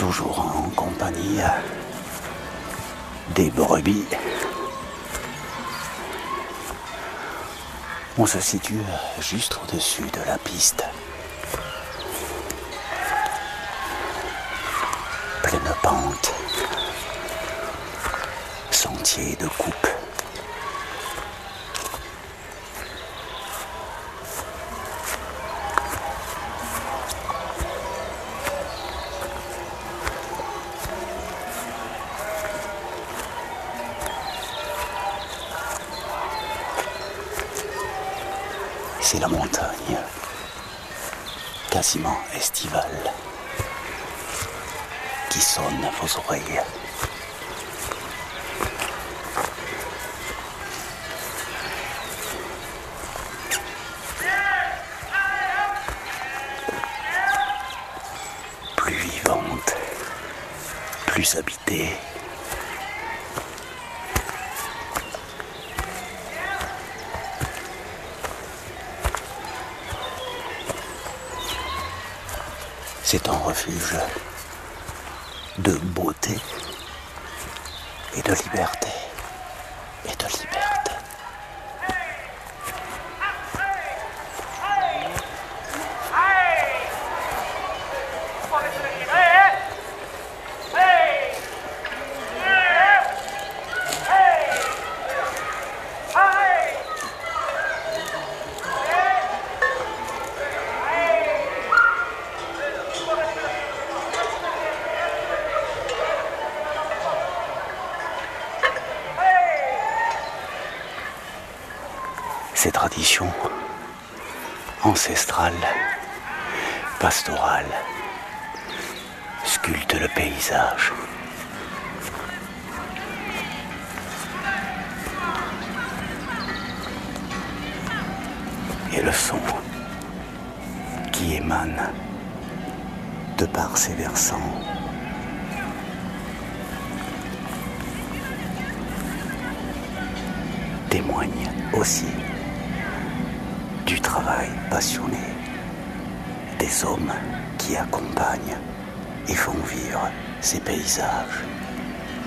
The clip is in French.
toujours en compagnie des brebis. On se situe juste au-dessus de la piste. Pleine pente, sentier de coupe. C'est la montagne, quasiment estivale, qui sonne à vos oreilles. Plus vivante, plus habitée. C'est un refuge de beauté et de liberté. Et de liberté. Ces traditions ancestrales, pastorales, sculptent le paysage. Et le son qui émane de par ces versants témoigne aussi du travail passionné des hommes qui accompagnent et font vivre ces paysages.